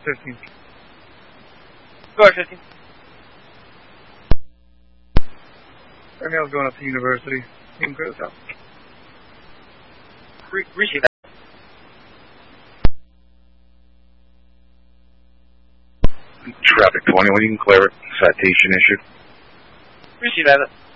15. Go ahead, 15. Email's going up to University. You can clear this out. Receive that. Traffic 21, you can clear it. Citation issue. Receive that.